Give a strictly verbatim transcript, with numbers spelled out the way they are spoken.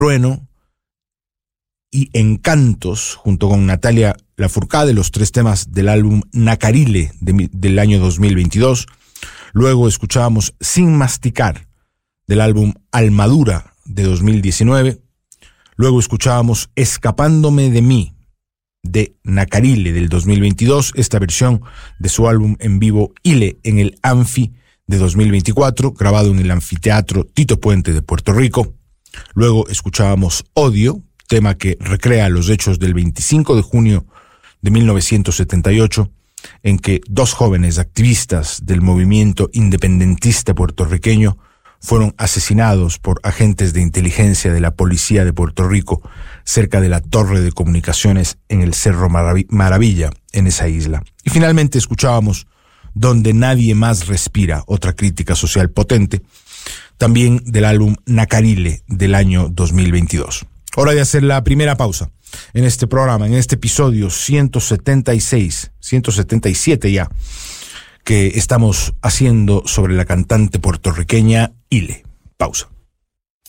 Trueno y Encantos, junto con Natalia Lafourcade, los tres temas del álbum Nacarile de, del año dos mil veintidós. Luego escuchábamos Sin Masticar del álbum Almadura de dos mil diecinueve. Luego escuchábamos Escapándome de mí de Nacarile del dos mil veintidós, esta versión de su álbum en vivo Ile en el Anfi de dos mil veinticuatro, grabado en el Anfiteatro Tito Puente de Puerto Rico. Luego escuchábamos Odio, tema que recrea los hechos del veinticinco de junio de mil novecientos setenta y ocho, en que dos jóvenes activistas del movimiento independentista puertorriqueño fueron asesinados por agentes de inteligencia de la Policía de Puerto Rico cerca de la torre de comunicaciones en el Cerro Marav- Maravilla, en esa isla. Y finalmente escuchábamos Donde nadie más respira, otra crítica social potente, también del álbum Nacarile del año dos mil veintidós. Hora de hacer la primera pausa en este programa, en este episodio ciento setenta y seis, ciento setenta y siete ya, que estamos haciendo sobre la cantante puertorriqueña Ile. Pausa.